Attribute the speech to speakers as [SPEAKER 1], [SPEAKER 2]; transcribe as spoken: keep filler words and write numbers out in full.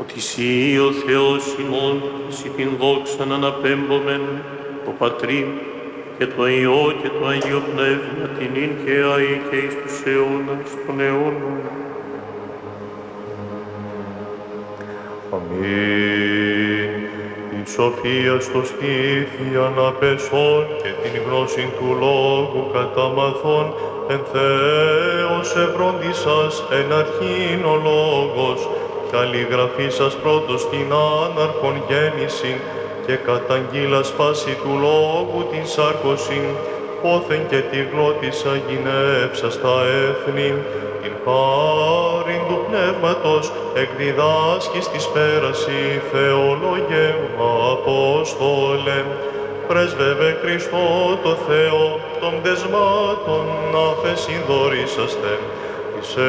[SPEAKER 1] ότι εσύ ο Θεός ημών, εσύ την δόξαν αναπέμπομεν, το Πατρί και το Υιό και το Αγίο Πνεύμα, την ίν και αεί και εις τους αιώνας των αιώνων.
[SPEAKER 2] Αμήν. Την σοφία στο στήθι αναπεσών και την γνώση του λόγου καταμαθών, εν Θεός ευρώντισας εν αρχήν ο λόγος, καλλιγραφήσας πρώτος την άναρχον γέννησιν και καταγγείλας φάση του λόγου την σάρκωσιν, πόθεν και τη γλώτισσα γυνεύσας τα έθνη, την χάριν του πνεύματος εκδιδάσκεις της πέραση Θεόλογε Απόστολε, πρέσβευε Χριστό το Θεό των δεσμάτων αφεσιν δωρήσαστε.